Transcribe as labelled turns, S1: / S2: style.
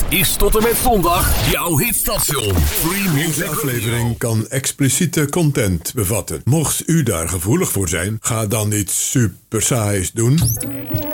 S1: is tot en met zondag jouw hitstation. Free
S2: Deze
S1: Music
S2: aflevering kan expliciete content bevatten. Mocht u daar gevoelig voor zijn, ga dan iets super saais doen.